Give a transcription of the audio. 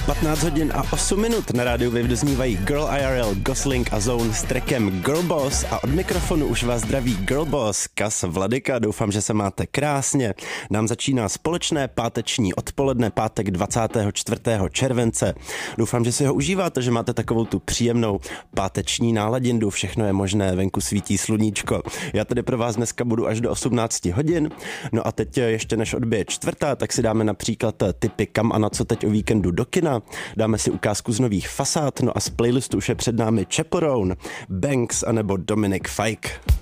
15 hodin a 8 minut na rádiu Wave doznívají Girl IRL, Gosling a Zone s trackem Girl Boss a od mikrofonu už vás zdraví Girl Boss Kas Vladyka. Doufám, že se máte krásně. Nám začíná společné páteční odpoledne, pátek 24. července. Doufám, že si ho užíváte, že máte takovou tu příjemnou páteční náladindu. Všechno je možné, venku svítí sluníčko. Já tady pro vás dneska budu až do 18 hodin. No a teď ještě než odbije čtvrtá, tak si dáme například tipy kam a na co teď o víkendu do kina. Dáme si ukázku z nových fasád, no a z playlistu už je před námi Chaperone, Banks anebo Dominic Fike.